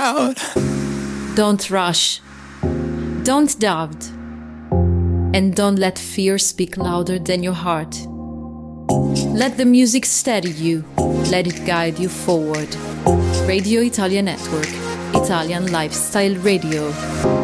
crowd. Don't rush. Don't doubt. And don't let fear speak louder than your heart. Let the music steady you. Let it guide you forward. Radio Italia Network. Italian Lifestyle Radio.